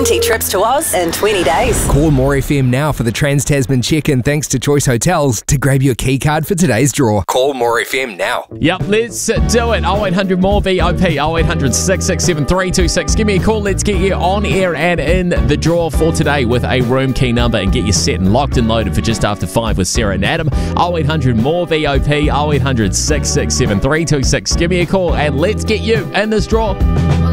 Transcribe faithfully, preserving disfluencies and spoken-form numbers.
twenty trips to Oz in twenty days. Call More F M now for the Trans-Tasman check-in thanks to Choice Hotels to grab your key card for today's draw. Call More F M now. Yep, let's do it. oh eight hundred more V O P, oh eight hundred, six six seven, three two six. Give me a call. Let's get you on air and in the draw for today with a room key number and get you set and locked and loaded for just after five with Sarah and Adam. oh eight hundred more V O P, oh eight hundred, six six seven, three two six. Give me a call and let's get you in this draw.